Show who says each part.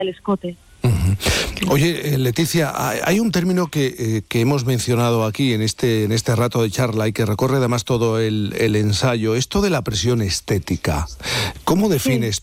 Speaker 1: el escote.
Speaker 2: Oye, Leticia, hay un término que hemos mencionado aquí en este rato de charla y que recorre además todo el ensayo, esto de la presión estética. ¿Cómo defines